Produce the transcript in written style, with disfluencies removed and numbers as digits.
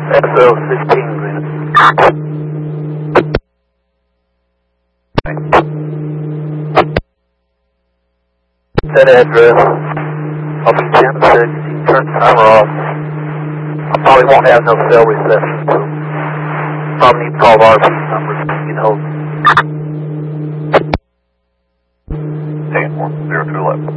SO16 Greenwich. That address, I'll be 10-6. You can turn the timer off. I probably won't have no cell reception, so probably need to call RP numbers to get hold of. 10-1, 0 to 11.